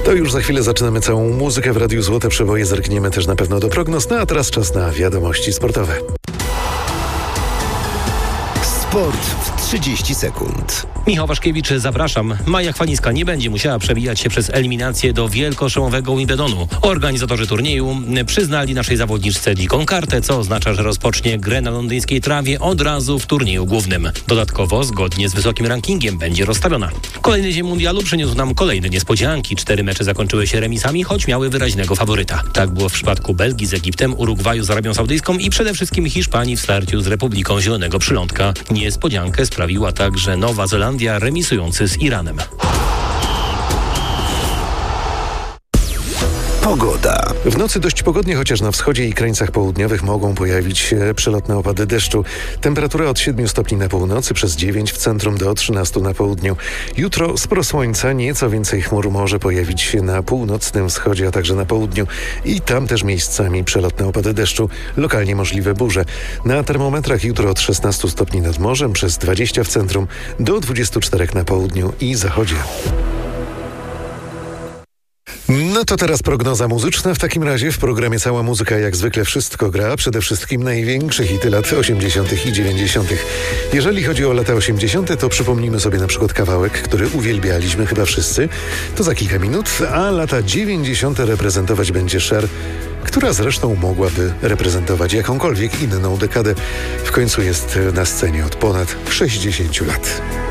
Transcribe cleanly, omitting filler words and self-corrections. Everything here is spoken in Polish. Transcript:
To już za chwilę zaczynamy całą muzykę w Radiu Złote Przeboje. Zerkniemy też na pewno do prognoz. No a teraz czas na wiadomości sportowe. Sport w 30 sekund. Michał Waszkiewicz, zapraszam. Maja Chwalińska nie będzie musiała przebijać się przez eliminację do wielkoszlemowego Wimbledonu. Organizatorzy turnieju przyznali naszej zawodniczce dziką kartę, co oznacza, że rozpocznie grę na londyńskiej trawie od razu w turnieju głównym. Dodatkowo, zgodnie z wysokim rankingiem, będzie rozstawiona. Kolejny dzień mundialu przyniósł nam kolejne niespodzianki. 4 mecze zakończyły się remisami, choć miały wyraźnego faworyta. Tak było w przypadku Belgii z Egiptem, Urugwaju z Arabią Saudyjską i przede wszystkim Hiszpanii w starciu z Republiką Zielonego Przylądka. Niespodziankę sprawiła także Nowa Zelandia, remisujący z Iranem. Pogoda. W nocy dość pogodnie, chociaż na wschodzie i krańcach południowych mogą pojawić się przelotne opady deszczu. Temperatura od 7 stopni na północy, przez 9 w centrum do 13 na południu. Jutro sporo słońca, nieco więcej chmur może pojawić się na północnym wschodzie, a także na południu. I tam też miejscami przelotne opady deszczu, lokalnie możliwe burze. Na termometrach jutro od 16 stopni nad morzem, przez 20 w centrum do 24 na południu i zachodzie. No to teraz prognoza muzyczna. W takim razie w programie Cała Muzyka jak zwykle wszystko gra. Przede wszystkim największe hity lat 80. i 90. Jeżeli chodzi o lata 80., to przypomnijmy sobie na przykład kawałek, który uwielbialiśmy chyba wszyscy. To za kilka minut, a lata 90. reprezentować będzie Cher, która zresztą mogłaby reprezentować jakąkolwiek inną dekadę. W końcu jest na scenie od ponad 60 lat.